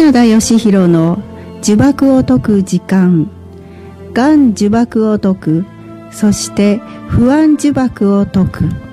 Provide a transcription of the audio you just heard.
稲田義弘の呪縛を解く時間。がん呪縛を解く、そして不安呪縛を解く。